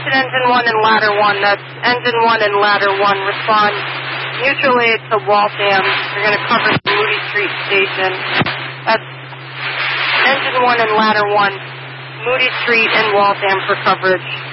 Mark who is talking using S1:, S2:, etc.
S1: Attention engine 1 and ladder 1. That's engine 1 and ladder 1. Respond. Mutual aid to Waltham. You're going to cover the Moody Street station. That's engine 1 and ladder 1. Moody Street and Waltham for coverage.